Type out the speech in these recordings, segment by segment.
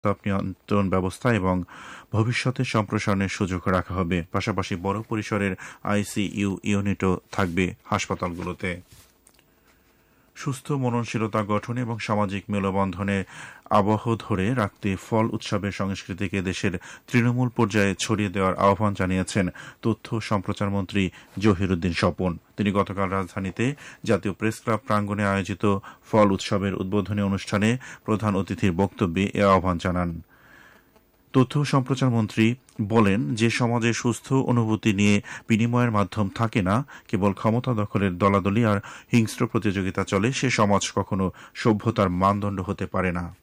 চাপ নিয়ন্ত্রণ ব্যবস্থা এবং ভবিষ্যতে সম্প্রসারণের সুযোগ রাখা হবে। পাশাপাশি বড় পরিসরের আইসিইউ ইউনিটও থাকবে হাসপাতালগুলোতে। সুস্থ মননশীলতা গঠন এবং সামাজিক মেলবন্ধনে আবহ ধরে রাখতে ফল উৎসবের সংস্কৃতিকে দেশের তৃণমূল পর্যায়ে ছড়িয়ে দেওয়ার আহ্বান জানিয়েছেন তথ্য সম্প্রচার মন্ত্রী জহিরুদ্দিন স্বপন। তিনি গতকাল রাজধানীতে জাতীয় প্রেস ক্লাব প্রাঙ্গণে আয়োজিত ফল উৎসবের উদ্বোধনী অনুষ্ঠানে প্রধান অতিথির বক্তব্যে এ আহ্বান জানান। তথ্য সম্প্রচার মন্ত্রী বলেন যে সমাজে সুস্থ অনুভূতি নিয়ে বিনিময়ের মাধ্যম থাকে না, কেবল ক্ষমতা দখলের দলাদলি আর হিংস্র প্রতিযোগিতা চলে, সে সমাজ কখনো সভ্যতার মানদণ্ড হতে পারে না।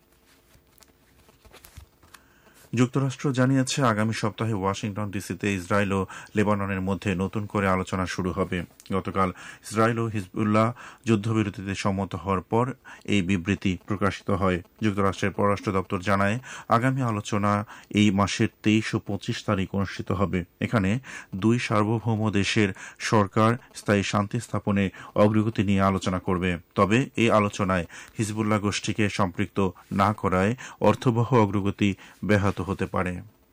যুক্তরাষ্ট্র জানিয়েছে আগামী সপ্তাহে ওয়াশিংটন ডিসিতে ইসরায়েল ও লেবাননের মধ্যে নতুন করে আলোচনা শুরু হবে। গতকাল ইসরায়েল ও হিজবুল্লাহ যুদ্ধবিরতিতে সম্মত হওয়ার পর এই বিবৃতি প্রকাশিত হয়। যুক্তরাষ্ট্রের পররাষ্ট্র দপ্তর জানায় আগামী আলোচনা এই মাসের 23 ও 25 তারিখ অনুষ্ঠিত হবে। এখানে দুই সার্বভৌম দেশের সরকার স্থায়ী শান্তি স্থাপনে অগ্রগতি নিয়ে আলোচনা করবে। তবে এই আলোচনায় হিজবুল্লাহ গোষ্ঠীকে সম্পৃক্ত না করায় অর্থবহ অগ্রগতি ব্যাহত হতে পারে।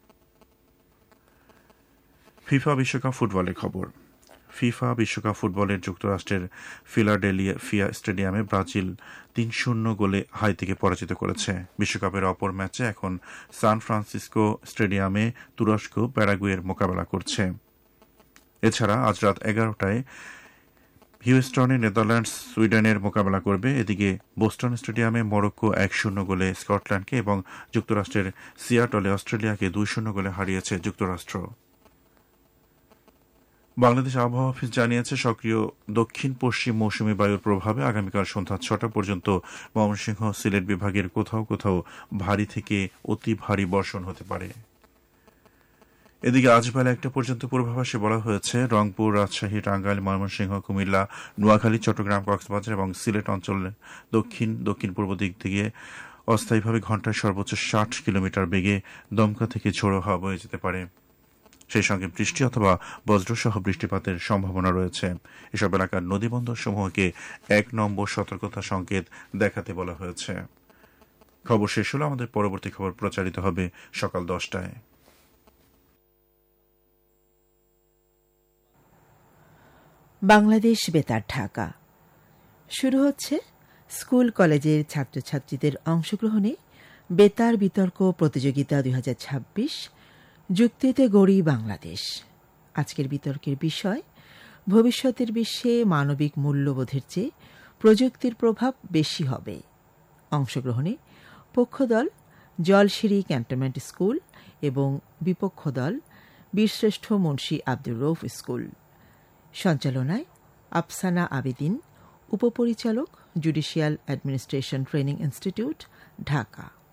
ফিফা বিশ্বকাপ ফুটবলের খবর। ফিফা বিশ্বকাপ ফুটবলের যুক্তরাষ্ট্রের ফিলাডেলফিয়া স্টেডিয়ামে ব্রাজিল ৩-০ গোলে হাইতিকে পরাজিত করেছে। বিশ্বকাপের অপর ম্যাচে এখন সান ফ্রান্সিসকো স্টেডিয়ামে তুরস্ক প্যারাগুয়ের মোকাবেলা করছে। এছাড়া আজ রাত 11টায় হিউস্টনে নেদারল্যান্ডস সুইডেনের মোকাবেলা করবে। এদিকে বোস্টন স্টেডিয়ামে মরক্কো 1-0 গোলে স্কটল্যান্ডকে এবং যুক্তরাষ্ট্রের সিয়াটলে অস্ট্রেলিয়াকে 2-0 গোলে হারিয়েছে যুক্তরাষ্ট্র। বাংলাদেশ আবহাওয়া অফিস জানিয়েছে সক্রিয় দক্ষিণ পশ্চিম মৌসুমী বায়ুর প্রভাবে আগামীকাল সন্ধ্যা 6টা পর্যন্ত ময়মনসিংহ, সিলেট বিভাগের কোথাও কোথাও ভারী থেকে অতি ভারী বর্ষণ হতে পারে। এদিকে আজ বেলা 1টা পর্যন্ত পূর্বাভাসে বলা হয়েছে রংপুর, রাজশাহী, টাঙ্গাইল, ময়মনসিংহ, কুমিল্লা, নোয়াখালী, চট্টগ্রাম, কক্সবাজার এবং সিলেট অঞ্চলে দক্ষিণ পূর্ব দিক থেকে অস্থায়ীভাবে ঘণ্টায় সর্বোচ্চ 60 কিলোমিটার বেগে দমকা থেকে ঝোড়ো হাওয়া বয়ে যেতে পারে। সেই সঙ্গে বৃষ্টি অথবা বজ্রসহ বৃষ্টিপাতের সম্ভাবনা রয়েছে। এসব এলাকার নদীবন্দর সমূহকে 1 নম্বর সতর্কতা সংকেত দেখাতে বলা হয়েছে। খবর শেষ হলো। আমাদের পরবর্তী খবর প্রচারিত হবে সকাল 10টায়। বাংলাদেশ বেতার ঢাকা। শুরু হচ্ছে স্কুল কলেজের ছাত্রছাত্রীদের অংশগ্রহণে বেতার বিতর্ক প্রতিযোগিতা 2026 যুক্তিতে গড়ি বাংলাদেশ। আজকের বিতর্কের বিষয় ভবিষ্যতের বিশ্বে মানবিক মূল্যবোধের চেয়ে প্রযুক্তির প্রভাব বেশি হবে। অংশগ্রহণে পক্ষদল জলশিরি ক্যান্টনমেন্ট স্কুল এবং বিপক্ষ দল বীরশ্রেষ্ঠ মুন্সী আব্দুর রউফ স্কুল। সঞ্চালনায় আফসানা আবেদিন, উপপরিচালক judicial administration training institute, Dhaka.